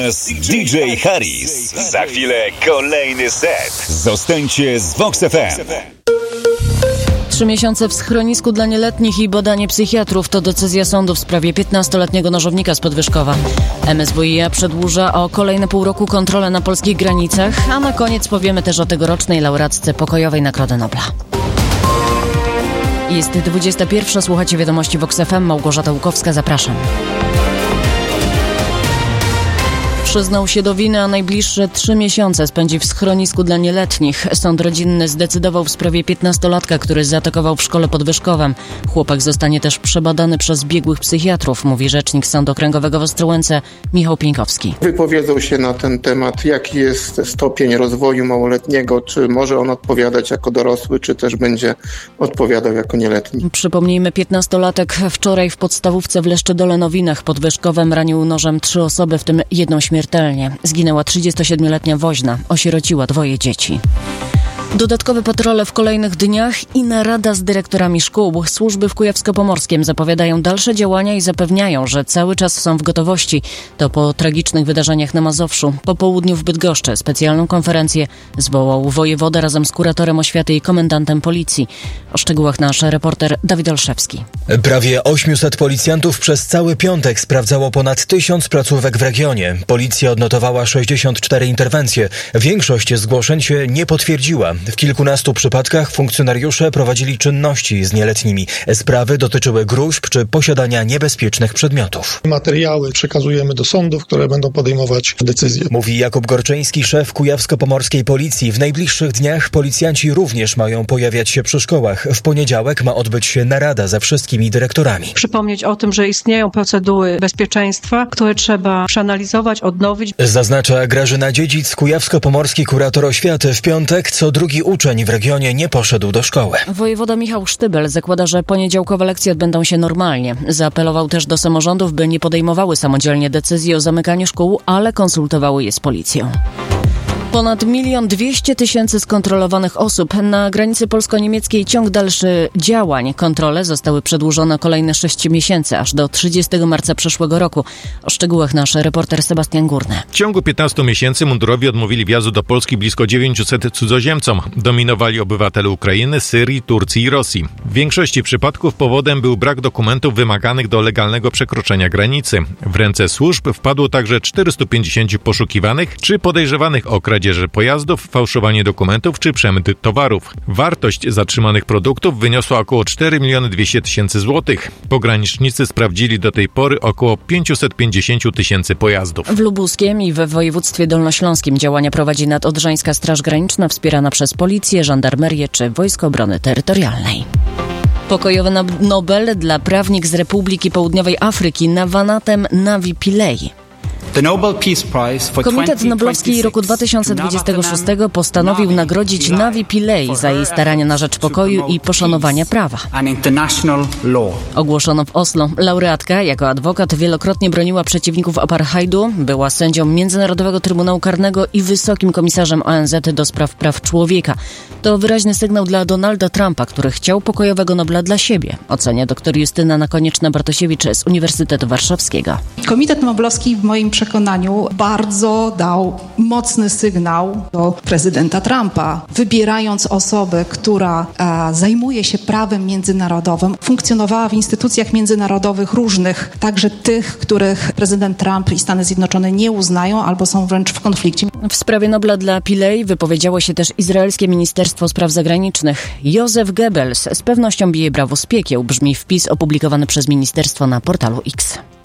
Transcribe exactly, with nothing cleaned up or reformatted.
D J Harris. Za chwilę kolejny set. Zostańcie z Vox F M. Trzy miesiące w schronisku dla nieletnich i badanie psychiatrów to decyzja sądu w sprawie piętnastoletniego nożownika z Podwyżkowa. M S W i A przedłuża o kolejne pół roku kontrolę na polskich granicach, a na koniec powiemy też o tegorocznej laureatce pokojowej Nagrody Nobla. Jest dwudziesta pierwsza, słuchacie wiadomości Vox F M, Małgorzata Łukowska, zapraszam. Przyznał się do winy, a najbliższe trzy miesiące spędzi w schronisku dla nieletnich. Sąd rodzinny zdecydował w sprawie piętnastolatka, który zaatakował w szkole pod Wyszkowem. Chłopak zostanie też przebadany przez biegłych psychiatrów, mówi rzecznik Sądu Okręgowego w Ostrołęce Michał Pieńkowski. Wypowiedzą się na ten temat, jaki jest stopień rozwoju małoletniego, czy może on odpowiadać jako dorosły, czy też będzie odpowiadał jako nieletni. Przypomnijmy, piętnastolatek wczoraj w podstawówce w Leszczydole-Nowinach pod Wyszkowem ranił nożem trzy osoby, w tym jedną śmiertelnie. Zginęła trzydziestosiedmioletnia woźna, osierociła dwoje dzieci. Dodatkowe patrole w kolejnych dniach i narada z dyrektorami szkół. Służby w Kujawsko-Pomorskiem zapowiadają dalsze działania i zapewniają, że cały czas są w gotowości. To po tragicznych wydarzeniach na Mazowszu. Po południu w Bydgoszczy specjalną konferencję zwołał wojewoda razem z kuratorem oświaty i komendantem policji. O szczegółach nasz reporter Dawid Olszewski. Prawie osiemset policjantów przez cały piątek sprawdzało ponad tysiąc placówek w regionie. Policja odnotowała sześćdziesiąt cztery interwencje. Większość zgłoszeń się nie potwierdziła. W kilkunastu przypadkach funkcjonariusze prowadzili czynności z nieletnimi. Sprawy dotyczyły gróźb czy posiadania niebezpiecznych przedmiotów. Materiały przekazujemy do sądów, które będą podejmować decyzje. Mówi Jakub Gorczyński, szef Kujawsko-Pomorskiej Policji. W najbliższych dniach policjanci również mają pojawiać się przy szkołach. W poniedziałek ma odbyć się narada ze wszystkimi dyrektorami. Przypomnieć o tym, że istnieją procedury bezpieczeństwa, które trzeba przeanalizować, odnowić. Zaznacza Grażyna Dziedzic, kujawsko-pomorski kurator oświaty. W piątek co drugi uczeń w regionie nie poszedł do szkoły. Wojewoda Michał Sztybel zakłada, że poniedziałkowe lekcje odbędą się normalnie. Zaapelował też do samorządów, by nie podejmowały samodzielnie decyzji o zamykaniu szkół, ale konsultowały je z policją. Ponad milion dwieście tysięcy skontrolowanych osób. Na granicy polsko-niemieckiej ciąg dalszy działań. Kontrole zostały przedłużone o kolejne sześć miesięcy, aż do trzydziestego marca przyszłego roku. O szczegółach nasz reporter Sebastian Górny. W ciągu piętnastu miesięcy mundurowi odmówili wjazdu do Polski blisko dziewięciuset cudzoziemcom. Dominowali obywatele Ukrainy, Syrii, Turcji i Rosji. W większości przypadków powodem był brak dokumentów wymaganych do legalnego przekroczenia granicy. W ręce służb wpadło także czterystu pięćdziesięciu poszukiwanych czy podejrzewanych o kradzież pojazdów, fałszowanie dokumentów czy przemyt towarów. Wartość zatrzymanych produktów wyniosła około cztery miliony dwieście tysięcy złotych. Pogranicznicy sprawdzili do tej pory około pięćset pięćdziesiąt tysięcy pojazdów. W Lubuskiem i we województwie dolnośląskim działania prowadzi Nadodrzańska Straż Graniczna wspierana przez policję, żandarmerię czy Wojsko Obrony Terytorialnej. Pokojowy Nobel dla prawnik z Republiki Południowej Afryki Nawanatem Navi Pillay. Komitet Noblowski roku dwa tysiące dwudziestego szóstego postanowił nagrodzić Navi Pillay za jej starania na rzecz pokoju i poszanowania prawa. Ogłoszono w Oslo. Laureatka jako adwokat wielokrotnie broniła przeciwników apartheidu, była sędzią Międzynarodowego Trybunału Karnego i wysokim komisarzem O N Z do spraw praw człowieka. To wyraźny sygnał dla Donalda Trumpa, który chciał pokojowego Nobla dla siebie, ocenia dr Justyna Nakonieczna-Bartosiewicz z Uniwersytetu Warszawskiego. Komitet Noblowski w moim przekonaniu bardzo dał mocny sygnał do prezydenta Trumpa, wybierając osobę, która a, zajmuje się prawem międzynarodowym, funkcjonowała w instytucjach międzynarodowych różnych, także tych, których prezydent Trump i Stany Zjednoczone nie uznają albo są wręcz w konflikcie. W sprawie Nobla dla Pillay wypowiedziało się też izraelskie Ministerstwo Spraw Zagranicznych. Józef Goebbels z pewnością bije brawo z piekieł, brzmi wpis opublikowany przez ministerstwo na portalu X.